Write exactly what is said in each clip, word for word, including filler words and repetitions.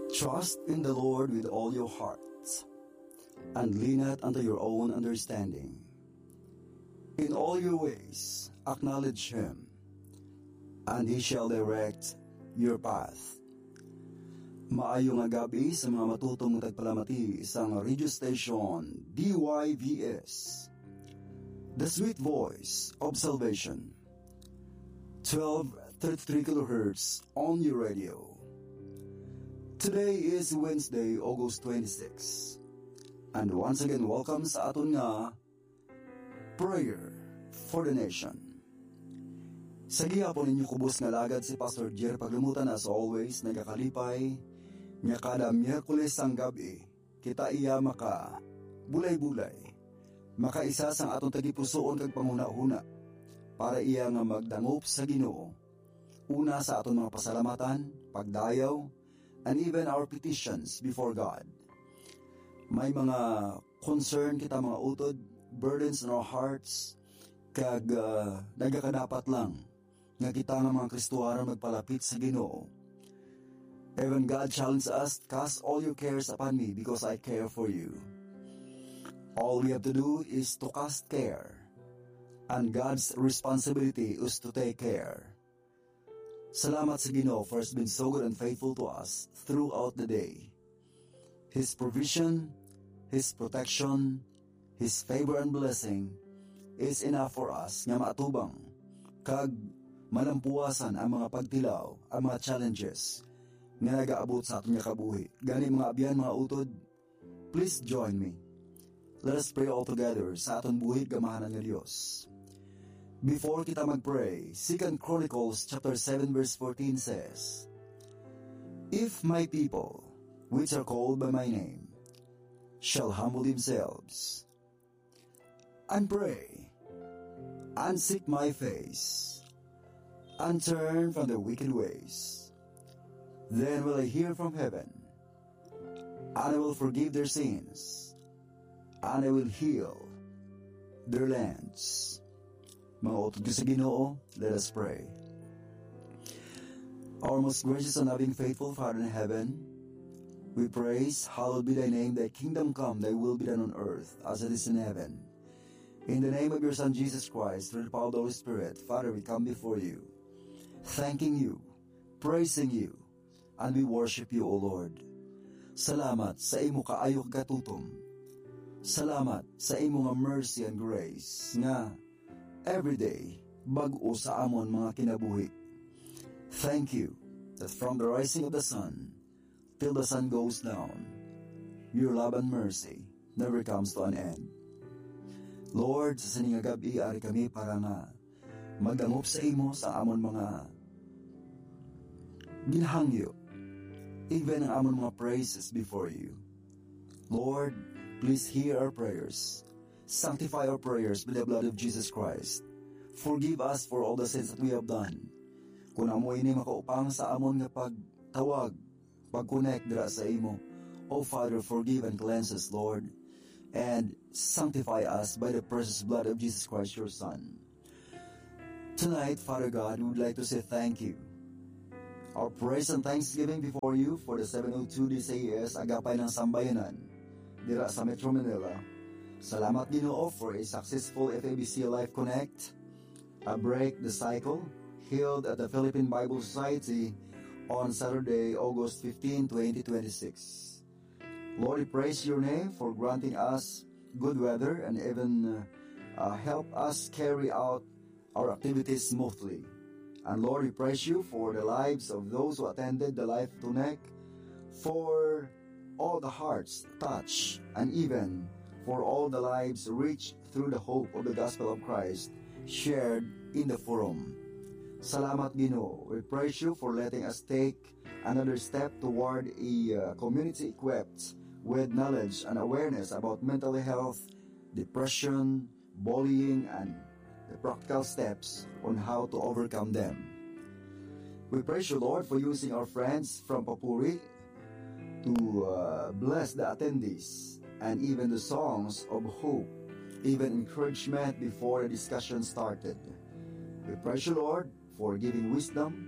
Trust in the Lord with all your heart, and lean not unto your own understanding. In all your ways acknowledge Him, and He shall direct your path. Maayong nga gabi sa mga matutong tagpalamati isang radio station D Y V S, The Sweet Voice of Salvation, twelve thirty-three kilohertz on your radio. Today is Wednesday, August twenty-sixth, and once again welcome sa aton nga Prayer for the Nation. Sa gihapon ninyo kubos nga lagad si Pastor Jer Paglumutan, as always nagakalipay nga kada Miyerkules ang gabi kita iya maka bulay-bulay makaisa sang atong tagipusoon kag panghuna-huna para iya nga magdangop sa Ginoo, una sa aton mga pasalamatan, pagdayaw, and even our petitions before God. May mga concern kita, mga utod, burdens in our hearts, kag uh, nagakadapat lang nga kita nga mga Kristuharan magpalapit sa Ginoo. Even God challenged us, cast all your cares upon me because I care for you. All we have to do is to cast care, and God's responsibility is to take care. Salamat sa Ginoo for He's been so good and faithful to us throughout the day. His provision, His protection, His favor and blessing is enough for us nga maatubang kag malampuasan ang mga pagtilaw, ang mga challenges nga nagaabot sa aton nga kabuhi. Gani mga abyan, mga utod, please join me. Let us pray all together sa aton buhi gamahanan nga Dios. Before kita magpray, Second Chronicles chapter seven verse fourteen says, If my people, which are called by my name, shall humble themselves, and pray, and seek my face, and turn from their wicked ways, then will I hear from heaven, and I will forgive their sins, and I will heal their lands. Mga utod ko sa Ginoo, let us pray. Our most gracious and loving faithful Father in heaven, we praise, hallowed be thy name, thy kingdom come, thy will be done on earth as it is in heaven. In the name of your Son Jesus Christ, through the power of the Holy Spirit, Father, we come before you, thanking you, praising you, and we worship you, O Lord. Salamat sa imo kaayo katutom. Salamat sa imo nga mercy and grace nga every day bag-o sa amon mga kinabuhi. Thank you that from the rising of the sun till the sun goes down, your love and mercy never comes to an end. Lord, sa sining nga gabi ari kami para nga magdangop sa imo sa amon mga ginhangyo, even ang amon mga praises before you. Lord, please hear our prayers. Sanctify our prayers with the blood of Jesus Christ. Forgive us for all the sins that we have done. Kung amo ini makaupang sa amon nga pagtawag, pag-connect dira sa imo, O Father, forgive and cleanse us, Lord, and sanctify us by the precious blood of Jesus Christ, your Son. Tonight, Father God, we would like to say thank you. Our praise and thanksgiving before you for the seven oh two D C A S Agapay ng Sambayanan dira sa Metro Manila. Salamat Ginoo for a successful F A B C Life Connect, a Break the Cycle, held at the Philippine Bible Society on Saturday, August fifteenth, twenty twenty-six. Lord, we praise your name for granting us good weather and even uh, uh, help us carry out our activities smoothly. And Lord, we praise you for the lives of those who attended the Life Connect, for all the hearts touched, and even for all the lives reached through the hope of the gospel of Christ shared in the forum. Salamat Ginoo. We praise you for letting us take another step toward a uh, community equipped with knowledge and awareness about mental health, depression, bullying, and the practical steps on how to overcome them. We praise you, Lord, for using our friends from Papuri to uh, bless the attendees, and even the songs of hope, even encouragement before the discussion started. We praise you, Lord, for giving wisdom,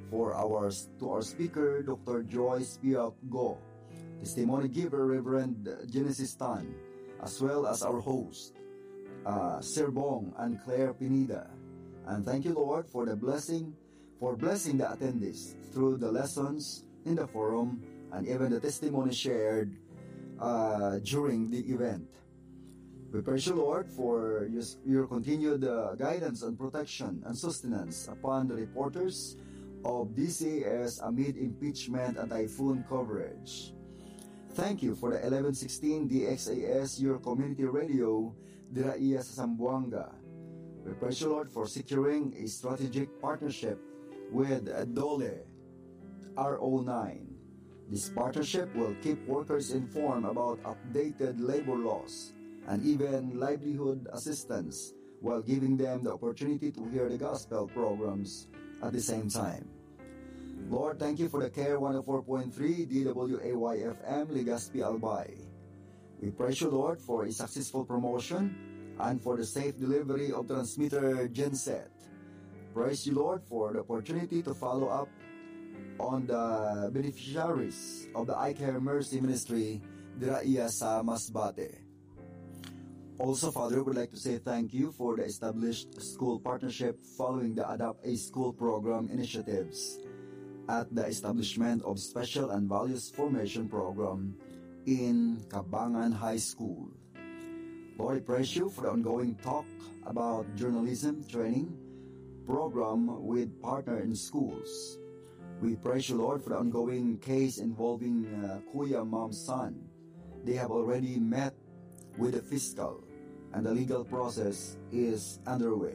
for our to our speaker, Doctor Joyce Piak Go, testimony giver, Reverend Genesis Tan, as well as our host, uh, Sir Bong and Claire Pineda. And thank you, Lord, for the blessing, for blessing the attendees through the lessons in the forum and even the testimony shared uh, during the event. We praise you, Lord, for your, your continued uh, guidance and protection and sustenance upon the reporters of D C A S amid impeachment and typhoon coverage. Thank you for the eleven sixteen D X A S, your community radio, dira iya sa Zamboanga. We praise you, Lord, for securing a strategic partnership with Dole R O nine. This partnership will keep workers informed about updated labor laws and even livelihood assistance while giving them the opportunity to hear the gospel programs at the same time. Lord, thank you for the Care one oh four point three D W A Y F M Legazpi Albay. We praise you, Lord, for a successful promotion and for the safe delivery of transmitter genset. Praise you, Lord, for the opportunity to follow up on the beneficiaries of the I Care Mercy Ministry dira iya sa Masbate. Also, Father, we'd like to say thank you for the established school partnership following the Adopt a School program initiatives at the establishment of Special and Values Formation Program in Cabangan High School. Lord, I praise you for the ongoing talk about journalism training program with partner in schools. We praise you, Lord, for the ongoing case involving uh, Kuya Mom's son. They have already met with the fiscal and the legal process is underway.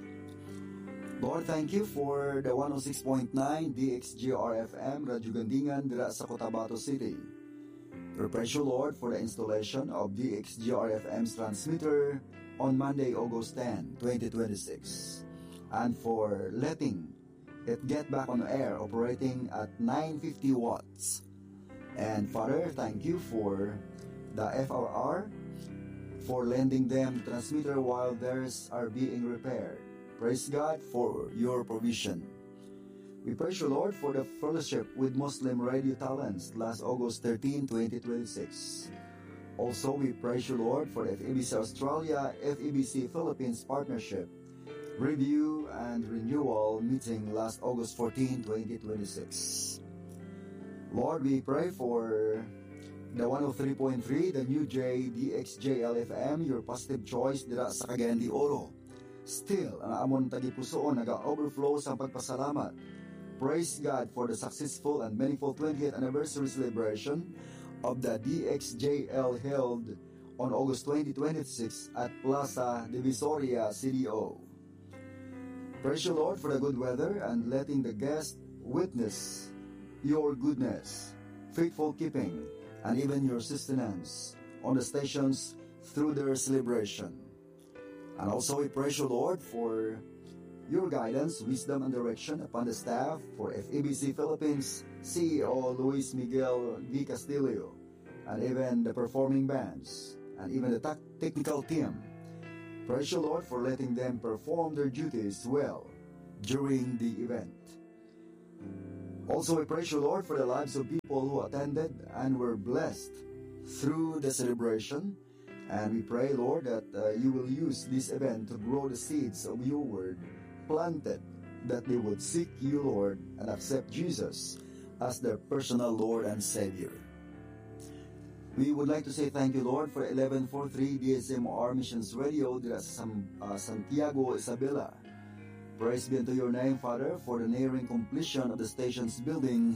Lord, thank you for the one oh six point nine D X G R F M Radyo Gandingan dira sa Cotabato City. We praise you, Lord, for the installation of D X G R F M's transmitter on Monday, August tenth, twenty twenty-six, and for letting it get back on air operating at nine hundred fifty watts. And Father, thank you for the F R R for lending them the transmitter while theirs are being repaired. Praise God for your provision. We praise you, Lord, for the fellowship with Muslim radio talents last August thirteenth, twenty twenty-six. Also, we praise you, Lord, for the F E B C Australia, F E B C Philippines partnership review and renewal meeting last August fourteenth, twenty twenty-six. Lord, we pray for the one oh three point three, the New J D X J L F M, your positive choice dira sa Cagayan de Oro. Still, ang amon tagipusoon naga-overflow sa pagpasalamat. Praise God for the successful and meaningful twentieth anniversary celebration of the D X J L held on August twentieth, twenty twenty-six at Plaza Divisoria, C D O. Praise you, Lord, for the good weather and letting the guests witness your goodness, faithful keeping, and even your sustenance on the stations through their celebration. And also we praise you, Lord, for your guidance, wisdom, and direction upon the staff for F E B C Philippines C E O Luis Miguel V. Castillo, and even the performing bands, and even the ta- technical team. Praise you, Lord, for letting them perform their duties well during the event. Also, we praise you, Lord, for the lives of people who attended and were blessed through the celebration. And we pray, Lord, that uh, you will use this event to grow the seeds of your word planted, that they would seek you, Lord, and accept Jesus as their personal Lord and Savior. We would like to say thank you, Lord, for eleven forty-three D S M R Missions Radio dira sa uh, Santiago, Isabela. Praise be unto your name, Father, for the nearing completion of the station's building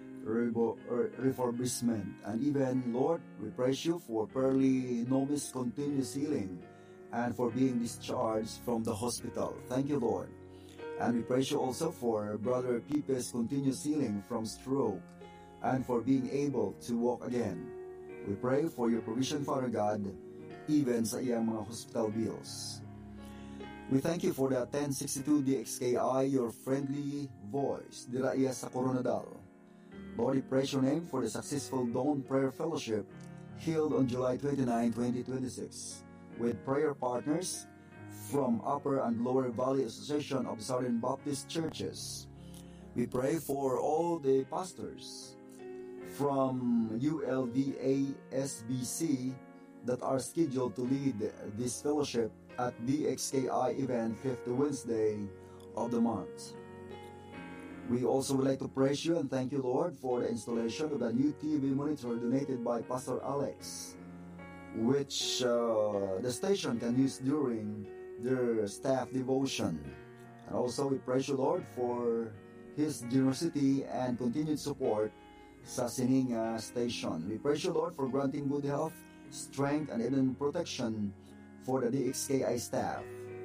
refurbishment. And even, Lord, we praise you for Pearly Nomis continuous healing and for being discharged from the hospital. Thank you, Lord. And we praise you also for Brother Pipe's continuous healing from stroke and for being able to walk again. We pray for your provision, Father God, even sa iyang mga hospital bills. We thank you for the ten sixty-two D X K I, your friendly voice, dira iya sa Coronadal. Lord, we praise your name for the successful Dawn Prayer Fellowship held on July twenty-ninth, twenty twenty-six with prayer partners from Upper and Lower Valley Association of Southern Baptist Churches. We pray for all the pastors from U L V A S B C that are scheduled to lead this fellowship at D X K I event fifth Wednesday of the month. We also would like to praise you and thank you, Lord, for the installation of the new T V monitor donated by Pastor Alex, which uh, the station can use during their staff devotion. And also we praise you, Lord, for His generosity and continued support sa Sininga station. We praise you, Lord, for granting good health, strength, and even protection for the D X K I staff.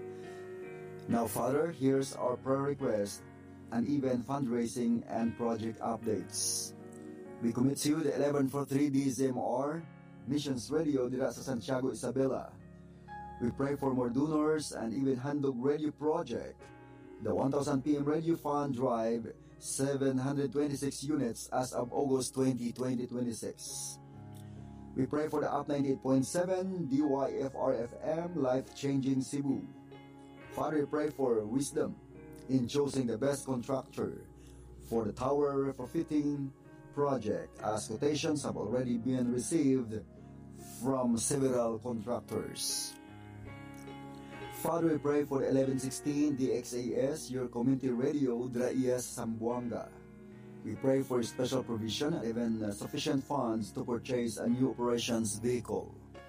Now, Father, here's our prayer request and even fundraising and project updates. We commit to you the eleven forty-three D Z M R Missions Radio dira sa Santiago, Isabela. We pray for more donors and even Handog Radio Project, the one thousand P M Radio Fund Drive, seven hundred twenty-six units as of August twentieth, twenty twenty-six. We pray for the Up ninety-eight point seven D Y F R F M Life Changing Cebu. Father, we pray for wisdom in choosing the best contractor for the tower retrofitting project, as quotations have already been received from several contractors. Father, we pray for the eleven sixteen D X A S, your community radio, Draias, Zamboanga. We pray for special provision and even uh, sufficient funds to purchase a new operations vehicle.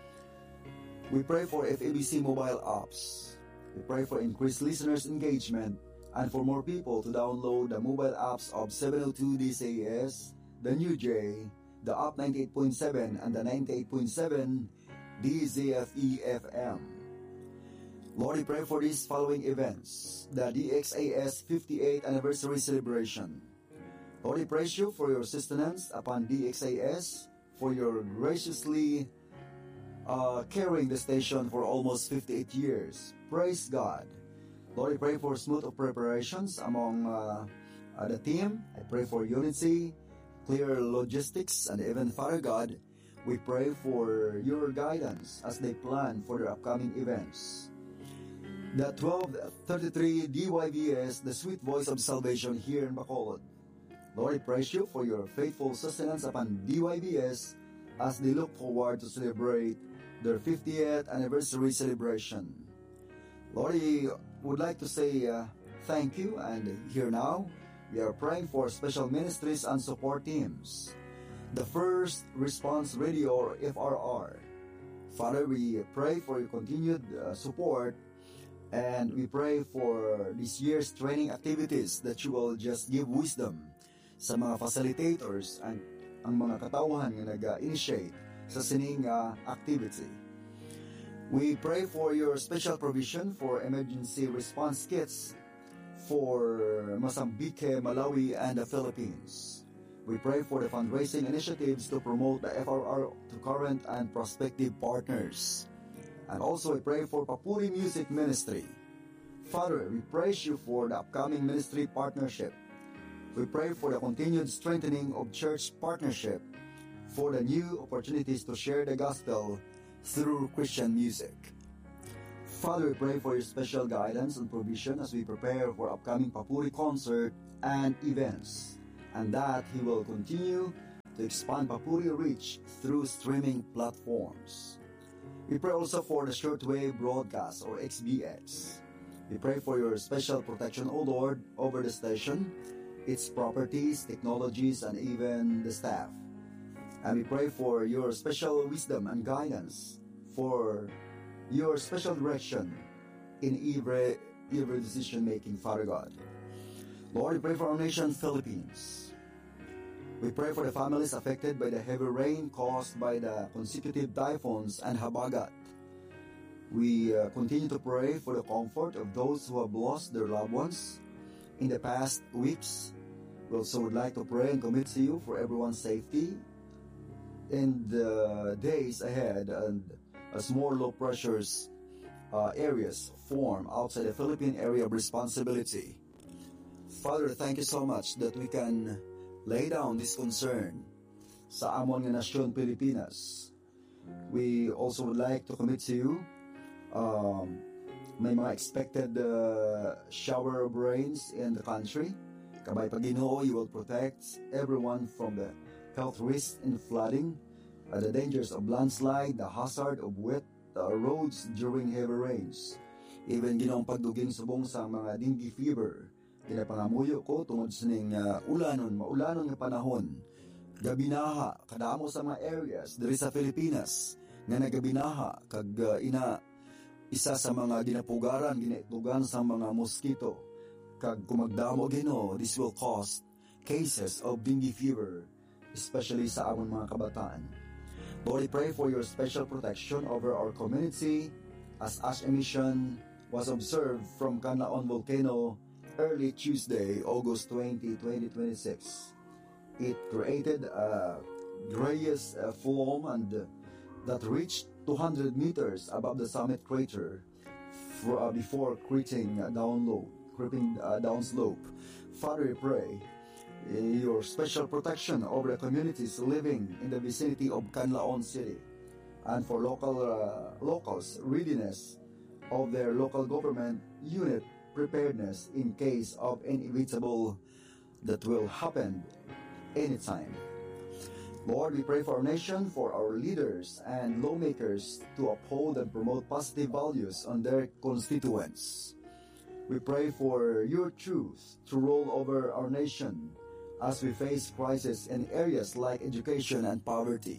We pray for F A B C mobile apps. We pray for increased listeners' engagement and for more people to download the mobile apps of seven oh two D C A S, the New J, the Up ninety-eight point seven, and the ninety-eight point seven D Z F E F M. Lord, we pray for these following events: the D X A S fifty-eighth Anniversary Celebration. Lord, we praise you for your sustenance upon D X A S, for your graciously uh, carrying the station for almost fifty-eight years. Praise God. Lord, I pray for smooth preparations among uh, uh, the team. I pray for unity, clear logistics, and even, Father God, we pray for your guidance as they plan for their upcoming events. The twelve thirty-three D Y V S, the sweet voice of salvation here in Bacolod. Lord, I praise you for your faithful sustenance upon D Y V S as they look forward to celebrate their fiftieth anniversary celebration. Lord, I would like to say uh, thank you, and here now, we are praying for special ministries and support teams. The First Response Radio, or F R R. Father, we pray for your continued uh, support, and we pray for this year's training activities that you will just give wisdom sa mga facilitators and ang mga katauhan na nag-initiate sa sining uh, activity. We pray for your special provision for emergency response kits for Mozambique, Malawi, and the Philippines. We pray for the fundraising initiatives to promote the F R R to current and prospective partners. And also we pray for Papuri Music Ministry. Father, we praise you for the upcoming ministry partnership. We pray for the continued strengthening of church partnership, for the new opportunities to share the gospel through Christian music. Father, we pray for your special guidance and provision as we prepare for upcoming Papuri concert and events, and that He will continue to expand Papuri reach through streaming platforms. We pray also for the shortwave broadcast, or X B X. We pray for your special protection, O Lord, over the station, its properties, technologies, and even the staff. And we pray for your special wisdom and guidance, for your special direction in every, every decision-making, Father God. Lord, we pray for our nation, Philippines. We pray for the families affected by the heavy rain caused by the consecutive typhoons and habagat. We uh, continue to pray for the comfort of those who have lost their loved ones in the past weeks. We also would like to pray and commit to you for everyone's safety in the days ahead, and as more low pressures uh, areas form outside the Philippine area of responsibility. Father, thank you so much that we can lay down this concern sa amon nga nasyon, Pilipinas. We also would like to commit to you um, may mga expected uh, shower of rains in the country. Kabay pa Ginoo, you will protect everyone from the health risks in flooding, uh, the dangers of landslide, the hazard of wet uh, roads during heavy rains. Even Ginoong pagduging subong sa mga dengue fever, kinapangamuyo ko tungod sa ning uh, ulanon, maulanon nga panahon. Gabinaha, kadamo sa mga areas diri sa Pilipinas, nga nagabinaha, kag uh, ina, isa sa mga ginapugaran, ginaitugan sa mga mosquito. Kag kumagdamo Ginoo, this will cause cases of dengue fever, especially sa among mga kabataan. Lord, I pray for your special protection over our community as ash emission was observed from Canlaon Volcano early Tuesday, August twentieth, twenty twenty-six. It created a grayish uh, foam and uh, that reached two hundred meters above the summit crater for, uh, before creeping uh, down low, creeping uh, down slope. Father, we pray uh, your special protection over the communities living in the vicinity of Canlaon City, and for local uh, locals' readiness of their local government unit preparedness in case of inevitable that will happen anytime. Lord, we pray for our nation, for our leaders and lawmakers to uphold and promote positive values on their constituents. We pray for your truth to roll over our nation as we face crises in areas like education and poverty.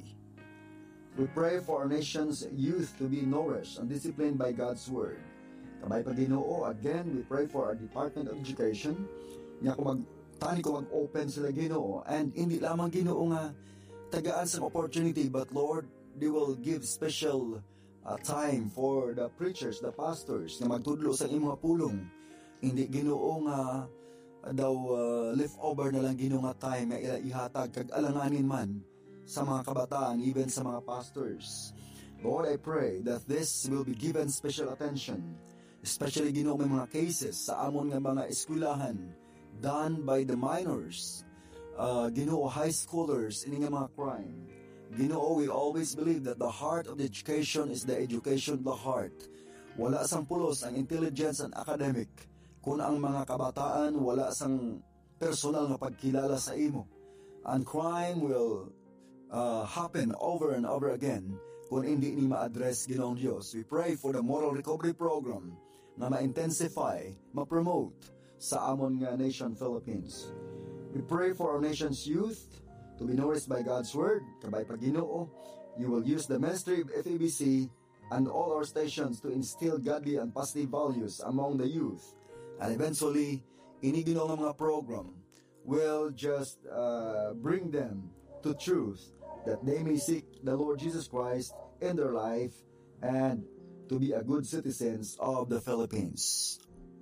We pray for our nation's youth to be nourished and disciplined by God's Word. Kabay pa Ginoo, again, we pray for our Department of Education, nga kung magtani ko mag-open sila Ginoo, and hindi lamang Ginoo nga tagaan sa opportunity, but Lord, they will give special uh, time for the preachers, the pastors, na magtudlo sa imong pulong. Hindi Ginoo nga uh, daw uh, leftover na lang Ginoo nga time nga ihatag kag alanganin man sa mga kabataan, even sa mga pastors. Lord, I pray that this will be given special attention, especially Ginoo may mga cases sa amon nga mga eskwelahan done by the minors, uh, Ginoo high schoolers ini nga mga crime. Ginoo, we always believe that the heart of the education is the education of the heart. Wala sang pulos ang intelligence and academic kung ang mga kabataan wala sang personal nga pagkilala sa imo. And crime will Uh, happen over and over again kung hindi ni ma-address Ginoong Diyos. We pray for the moral recovery program na ma-intensify, ma-promote sa amon nga nation Philippines. We pray for our nation's youth to be nourished by God's Word. Kabay pa Ginoo, you will use the ministry of F E B C and all our stations to instill godly and positive values among the youth. And eventually, ini Ginoo nga mga program will just uh, bring them to truth, that they may seek the Lord Jesus Christ in their life and to be a good citizens of the Philippines.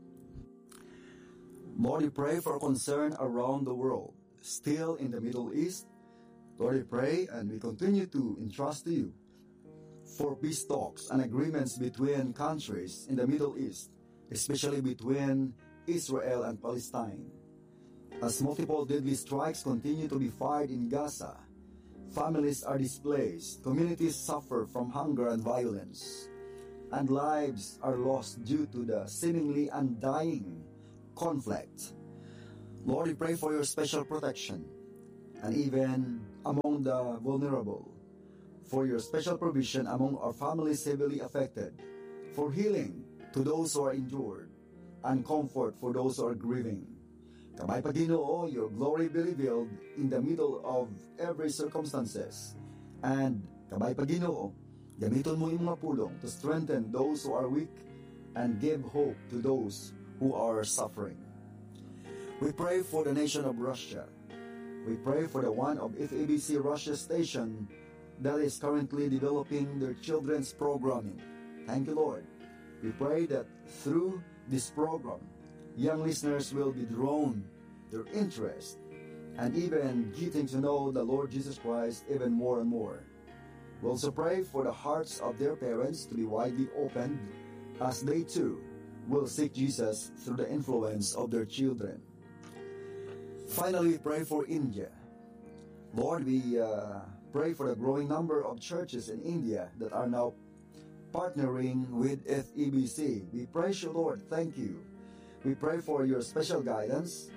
Lord, we pray for concern around the world, still in the Middle East. Lord, we pray and we continue to entrust to you for peace talks and agreements between countries in the Middle East, especially between Israel and Palestine. As multiple deadly strikes continue to be fired in Gaza, families are displaced, communities suffer from hunger and violence, and lives are lost due to the seemingly undying conflict. Lord, we pray for your special protection, and even among the vulnerable, for your special provision among our families heavily affected, for healing to those who are injured, and comfort for those who are grieving. Kabay pa Ginoo, your glory be revealed in the middle of every circumstances. And kabay pa Ginoo, gamiton mo yung mga pulong to strengthen those who are weak and give hope to those who are suffering. We pray for the nation of Russia. We pray for the one of F E B C Russia station that is currently developing their children's programming. Thank you, Lord. We pray that through this program, young listeners will be drawn their interest and even getting to know the Lord Jesus Christ even more and more. We also pray for the hearts of their parents to be widely opened as they too will seek Jesus through the influence of their children. Finally, we pray for India. Lord, we uh, pray for the growing number of churches in India that are now partnering with F E B C. We praise you, Lord. Thank you. We pray for your special guidance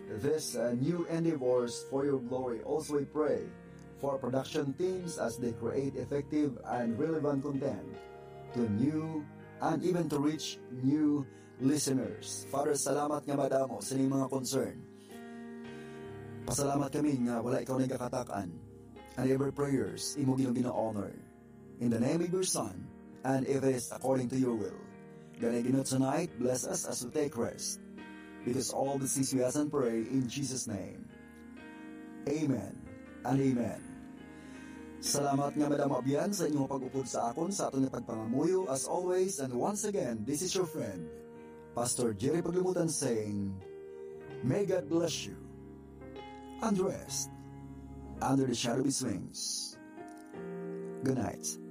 these uh, new endeavors for your glory. Also, we pray for production teams as they create effective and relevant content to new and even to reach new listeners. Father, salamat nga madamo sa inyong mga concern. Pasalamat kami nga wala ikaw nagkakatakan, and every prayers imo ginong gina-honor. In the name of your Son, and if it is according to your will. Ganay ginoo tonight, bless us as we take rest. Because all the things we ask and pray in Jesus' name. Amen and amen. Salamat nga Madam Abian sa inyong pag-upod sa akon sa atong pagpangamuyo as always, and once again, this is your friend, Pastor Jerry Paglimutan saying, may God bless you and rest under the shadow of His wings. Good night.